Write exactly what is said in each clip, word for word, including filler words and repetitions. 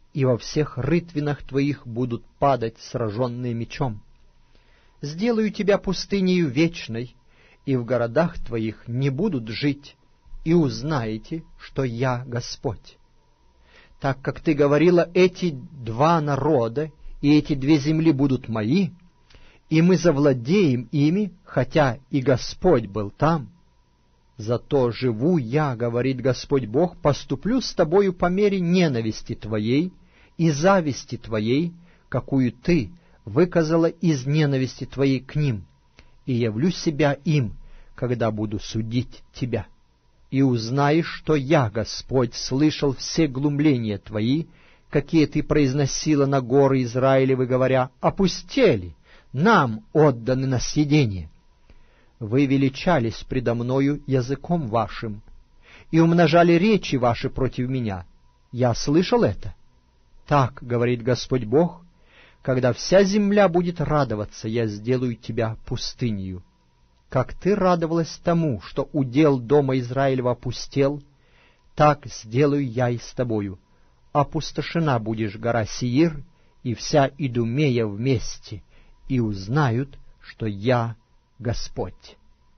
и во всех рытвинах твоих будут падать сраженные мечом. Сделаю тебя пустынею вечной, и в городах твоих не будут жить, и узнаете, что я Господь. Так как ты говорила, эти два народа и эти две земли будут мои, и мы завладеем ими, хотя и Господь был там. Зато живу я, говорит Господь Бог, поступлю с тобою по мере ненависти твоей и зависти твоей, какую ты выказала из ненависти твоей к ним, и явлю себя им, когда буду судить тебя. И узнаешь, что я, Господь, слышал все глумления твои, какие ты произносила на горы Израилевы, говоря: опустели, нам отданы на съедение. Вы величались предо мною языком вашим и умножали речи ваши против меня. Я слышал это. Так говорит Господь Бог: когда вся земля будет радоваться, я сделаю тебя пустынью. Как ты радовалась тому, что удел дома Израилева опустел, так сделаю я и с тобою. Опустошена будешь гора Сеир и вся Идумея вместе, и узнают, что я Господь.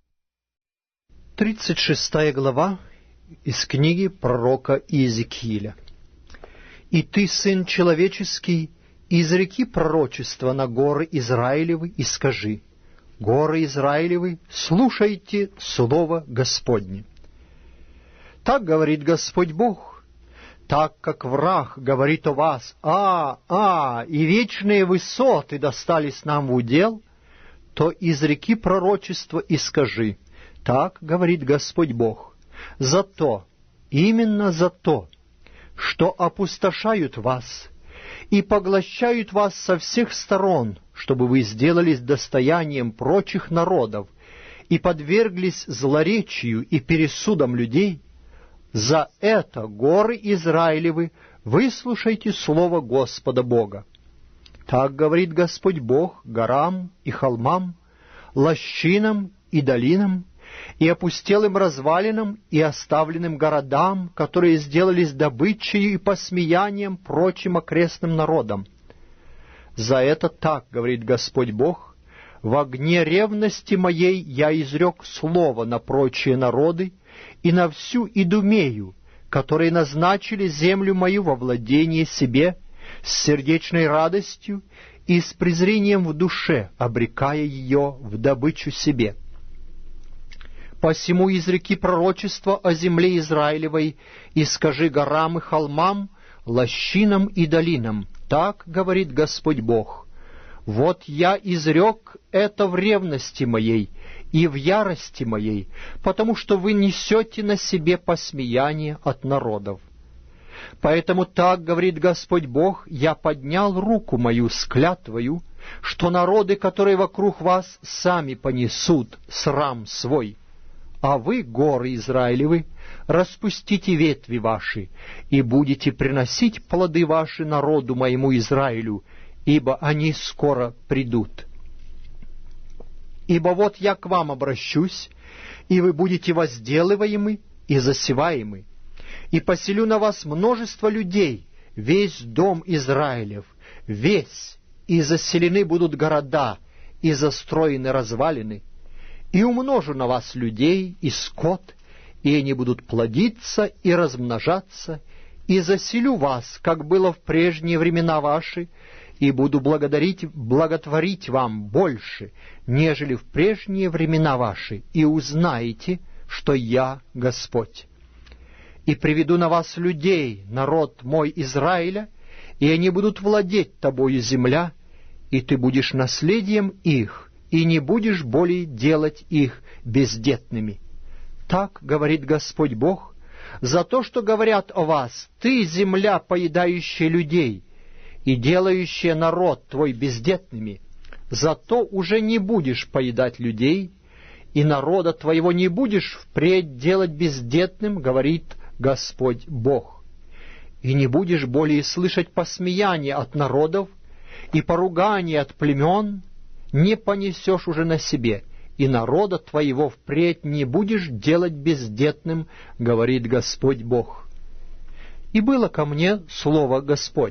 Тридцать шестая глава из книги пророка Иезекииля. «И ты, сын человеческий, изреки пророчество на горы Израилевы и скажи: горы Израилевы, слушайте слово Господне. Так говорит Господь Бог: так как враг говорит о вас: а, а, и вечные высоты достались нам в удел, то изреки пророчество и скажи: так говорит Господь Бог: за то, именно за то, что опустошают вас и поглощают вас со всех сторон, чтобы вы сделались достоянием прочих народов и подверглись злоречию и пересудам людей, за это, горы Израилевы, выслушайте слово Господа Бога. Так говорит Господь Бог горам и холмам, лощинам и долинам, и опустелым развалинам, и оставленным городам, которые сделались добычей и посмеянием прочим окрестным народам. За это так говорит Господь Бог: в огне ревности моей я изрек слово на прочие народы и на всю Идумею, которые назначили землю мою во владение себе с сердечной радостью и с презрением в душе, обрекая ее в добычу себе. Посему изреки пророчество о земле Израилевой и скажи горам и холмам, лощинам и долинам: так говорит Господь Бог: вот я изрек это в ревности моей и в ярости моей, потому что вы несете на себе посмеяние от народов. Поэтому так говорит Господь Бог: я поднял руку мою с клятвою, что народы, которые вокруг вас, сами понесут срам свой. А вы, горы Израилевы, распустите ветви ваши, и будете приносить плоды ваши народу моему Израилю, ибо они скоро придут. Ибо вот я к вам обращусь, и вы будете возделываемы и засеваемы, и поселю на вас множество людей, весь дом Израилев, весь, и заселены будут города, и застроены развалины, и умножу на вас людей и скот, и они будут плодиться и размножаться, и заселю вас, как было в прежние времена ваши, и буду благодарить, благотворить вам больше, нежели в прежние времена ваши, и узнаете, что я Господь. И приведу на вас людей, народ мой Израиля, и они будут владеть тобою земля, и ты будешь наследием их, и не будешь более делать их бездетными. Так говорит Господь Бог: за то, что говорят о вас: ты, земля, поедающая людей, и делающая народ твой бездетными, зато уже не будешь поедать людей, и народа твоего не будешь впредь делать бездетным, говорит Господь Бог. И не будешь более слышать посмеяния от народов и поругания от племен, не понесешь уже на себе, и народа твоего впредь не будешь делать бездетным, говорит Господь Бог. И было ко мне слово Господне: